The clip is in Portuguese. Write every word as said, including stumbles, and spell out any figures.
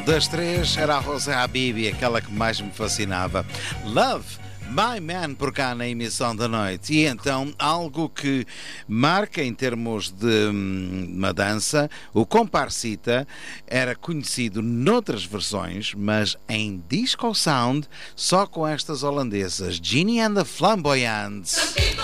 Das três era a Rosa Habibi, aquela que mais me fascinava. Love, My Man, por cá na emissão da noite. E então, algo que marca em termos de hum, uma dança, o Comparsita era conhecido noutras versões, mas em disco sound, só com estas holandesas, Ginny and the Flamboyants.